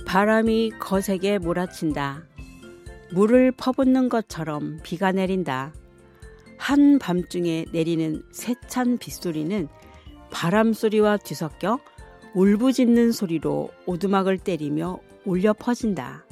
바람이 거세게 몰아친다. 물을 퍼붓는 것처럼 비가 내린다. 한밤중에 내리는 세찬 빗소리는 바람소리와 뒤섞여 울부짖는 소리로 오두막을 때리며 울려 퍼진다.